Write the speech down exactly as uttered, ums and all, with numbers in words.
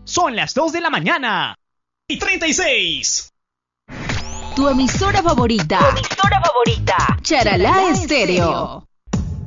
Son las dos de la mañana y treinta y seis. Tu emisora favorita. Tu emisora favorita. Charalá Estéreo.